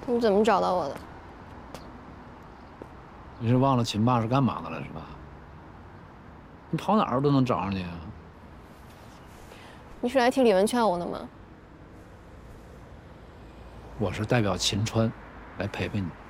你怎么找到我的？ 你是忘了秦爸是干嘛的了是吧？你跑哪儿都能找上你啊！ 你是来替李文劝我的吗？ 我是代表秦川来陪陪你。